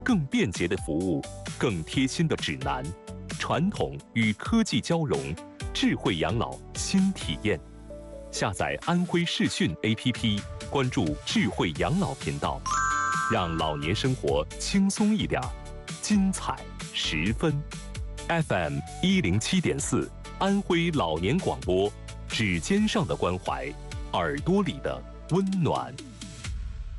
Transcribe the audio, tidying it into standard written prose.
更便捷的服务，更贴心的指南，传统与科技交融，智慧养老新体验。下载安徽视讯 APP， 关注智慧养老频道，让老年生活轻松一点，精彩十分。FM 107.4，安徽老年广播，指尖上的关怀，耳朵里的温暖。